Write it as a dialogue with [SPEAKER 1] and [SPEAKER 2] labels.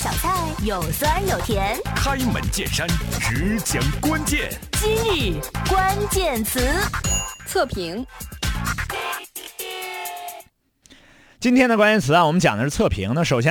[SPEAKER 1] 小菜，有酸有甜。
[SPEAKER 2] 开门见山，只讲关键。
[SPEAKER 1] 今日关键词，
[SPEAKER 3] 测评。
[SPEAKER 4] 今天的关键词啊，我们讲的是测评。那首先